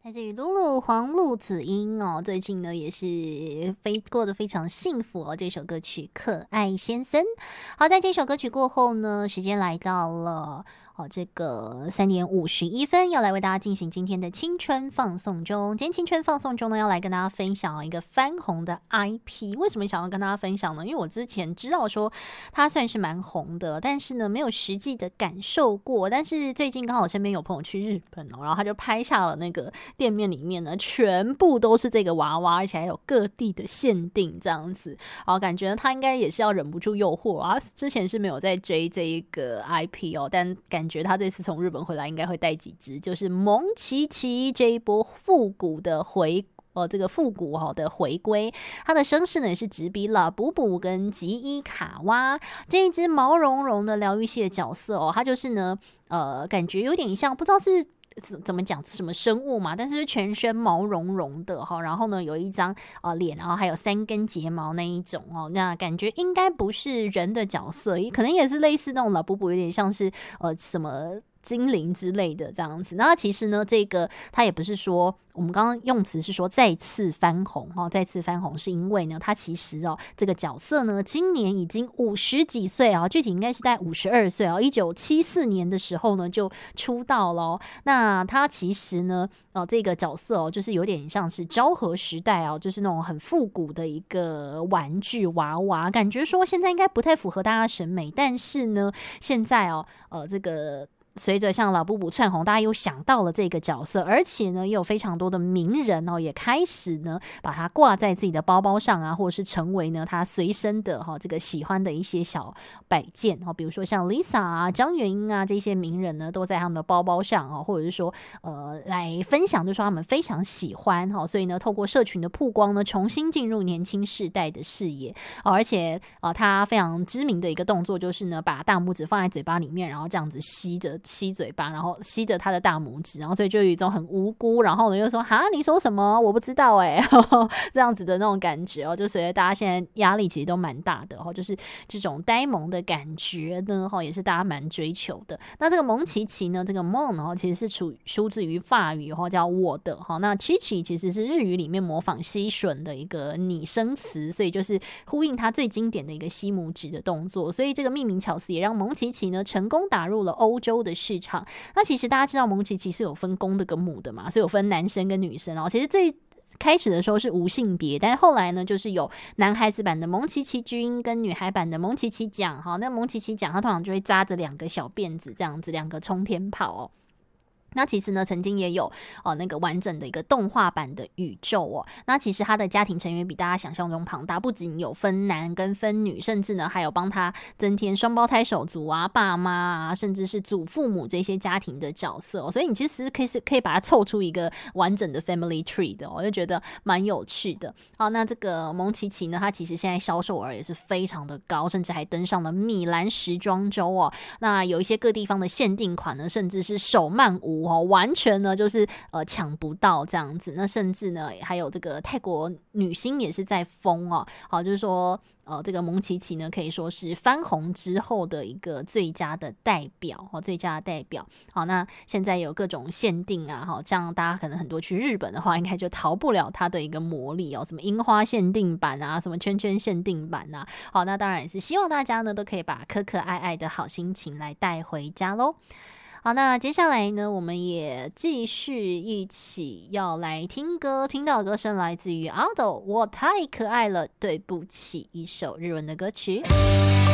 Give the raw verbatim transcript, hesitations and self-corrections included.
来自于露露黄露子英哦，最近呢也是非过得非常幸福哦。这首歌曲《可爱先生》。好，在这首歌曲过后呢，时间来到了哦这个三点五十一分，要来为大家进行今天的青春放送中。今天青春放送中呢，要来跟大家分享一个翻红的 I P。为什么想要跟大家分享呢？因为我之前知道说它算是蛮红的，但是呢没有实际的感受过。但是最近刚好身边有朋友去日本哦，然后他就拍下了那个店面里面呢，全部都是这个娃娃，而且还有各地的限定这样子。然后感觉他应该也是要忍不住诱惑啊。之前是没有在追这一个 I P 哦，但感觉他这次从日本回来应该会带几只，就是蒙奇奇这一波复古的回。哦，这个复古哈的回归，它的声势呢也是直逼了补补跟吉伊卡哇这一只毛茸茸的疗愈系的角色哦，它就是呢，呃，感觉有点像，不知道是怎么讲是什么生物嘛，但是全身毛茸茸的哈，然后呢有一张呃脸，然后还有三根睫毛那一种哦，那感觉应该不是人的角色，可能也是类似那种老补补，有点像是呃什么精灵之类的这样子。那其实呢，这个它也不是说我们刚刚用词是说再次翻红哦，再次翻红是因为呢，它其实哦这个角色呢今年已经五十几岁啊，具体应该是在五十二岁啊，一九七四年的时候呢就出道了哦。那他其实呢，哦这个角色哦就是有点像是昭和时代哦，就是那种很复古的一个玩具娃娃，感觉说现在应该不太符合大家审美，但是呢现在哦呃这个。随着像老布布窜红，大家又想到了这个角色，而且呢，也有非常多的名人哦，也开始呢把它挂在自己的包包上啊，或者是成为呢他随身的哈、哦、这个喜欢的一些小摆件哦，比如说像 Lisa 啊、张元英啊这些名人呢，都在他们的包包上哦，或者是说呃来分享，就说他们非常喜欢哈、哦，所以呢，透过社群的曝光呢，重新进入年轻世代的视野哦，而且啊、呃，他非常知名的一个动作就是呢，把大拇指放在嘴巴里面，然后这样子吸着。吸嘴巴，然后吸着他的大拇指，然后所以就有一种很无辜，然后呢又说哈你说什么我不知道哎、欸，这样子的那种感觉哦，就随着大家现在压力其实都蛮大的哦，就是这种呆萌的感觉呢，哈也是大家蛮追求的。那这个蒙奇奇呢，这个蒙呢其实是出出自于法语哈，叫我的哈。那奇奇其实是日语里面模仿吸吮的一个拟声词，所以就是呼应它最经典的一个吸拇指的动作，所以这个命名巧思也让蒙奇奇呢成功打入了欧洲的市场。那其实大家知道蒙奇奇是有分公的跟母的嘛，所以有分男生跟女生哦。其实最开始的时候是无性别，但是后来呢，就是有男孩子版的蒙奇奇君跟女孩版的蒙奇奇奖哈。那蒙奇奇奖它通常就会扎着两个小辫子，这样子两个冲天炮哦。那其实呢，曾经也有哦那个完整的一个动画版的宇宙哦。那其实他的家庭成员比大家想象中庞大，不仅有分男跟分女，甚至呢还有帮他增添双胞胎手足啊、爸妈啊，甚至是祖父母这些家庭的角色哦。所以你其实可以是可以把它凑出一个完整的 family tree 的、哦，我就觉得蛮有趣的。好，那这个蒙奇奇呢，它其实现在销售额也是非常的高，甚至还登上了米兰时装周哦。那有一些各地方的限定款呢，甚至是手慢无。完全呢就是呃抢不到这样子，那甚至呢还有这个泰国女星也是在疯哦，好就是说呃这个蒙奇奇呢可以说是翻红之后的一个最佳的代表哦，最佳的代表。好，那现在有各种限定啊，好这样大家可能很多去日本的话，应该就逃不了它的一个魔力哦，什么樱花限定版啊，什么圈圈限定版啊。好，那当然也是希望大家呢都可以把可可爱爱的好心情来带回家咯。好，那接下来呢，我们也继续一起要来听歌，听到的歌声来自于 Ado， 我太可爱了，对不起，一首日文的歌曲。